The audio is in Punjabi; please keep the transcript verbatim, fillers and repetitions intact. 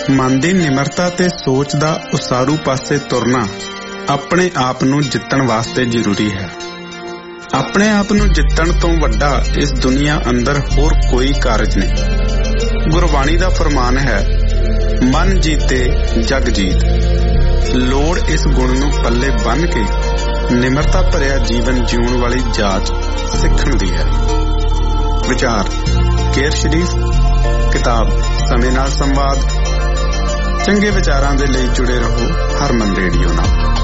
ਮਨ ਦੀ ਨਿਮਰਤਾ ਤੇ ਸੋਚ ਦਾ ਉਸਾਰੂ ਪਾਸੇ ਤੁਰਨਾ ਆਪਣੇ ਆਪ ਨੂੰ ਜਿੱਤਣ ਵਾਸਤੇ ਜ਼ਰੂਰੀ ਹੈ। ਆਪਣੇ ਆਪ ਨੂੰ ਜਿੱਤਣ ਤੋਂ ਵੱਡਾ ਇਸ ਦੁਨੀਆ ਅੰਦਰ ਹੋਰ ਕੋਈ ਕਾਰਜ ਨਹੀਂ। ਗੁਰਬਾਣੀ ਦਾ ਫਰਮਾਨ ਹੈ, ਮਨ ਜੀਤੇ ਜਗ ਜੀਤ। ਲੋੜ ਇਸ ਗੁਣ ਨੂੰ ਪੱਲੇ ਬੰਨ੍ਹ ਕੇ ਨਿਮਰਤਾ ਭਰਿਆ ਜੀਵਨ ਜਿਉਣ ਵਾਲੀ ਜਾਚ ਸਿੱਖਣ ਦੀ ਹੈ। ਵਿਚਾਰ ਕੇਰ ਸ਼ਰੀਫ, ਕਿਤਾਬ ਸਮੇਂ ਨਾਲ ਸੰਵਾਦ। ਚੰਗੇ ਵਿਚਾਰਾਂ ਦੇ ਲਈ ਜੁੜੇ ਰਹੋ ਹਰਮਨ ਰੇਡੀਓ ਨਾਲ।